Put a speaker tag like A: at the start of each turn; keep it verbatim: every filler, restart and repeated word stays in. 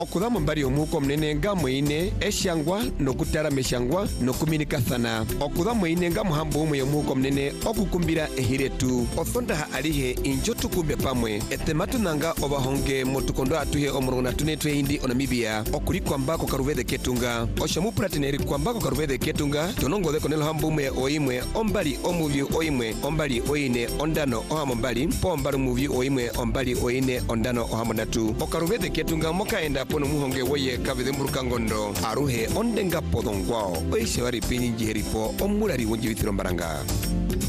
A: okudhamo mbali omuko mnene nga mwine eshangwa nokutara meshangwa nokuminikathana okudhamo ine nga muhambo umwe omuko mnene okukumbira ehiretu othondaha alihe injo tukumbe pamwe etematu nanga obahonge motukondo atuhe omuruna tunetwe hindi onamibia okuri kwambako karuvede ketunga oshamupratineri kwambako karuvede ketunga tonongode konelo hambo umwe oimwe ombali omuvyu oimwe ombali oine ondano ohamo mbali pombali muvyu oimwe ombali oine ondano ohamo natu okaruvede ketunga mokaenda pono muhonge woye kavede mburuka ngondo aruhe ondenga podongwao oishe wari pinyi njiheripo omulari wonjivithiro mbaranga.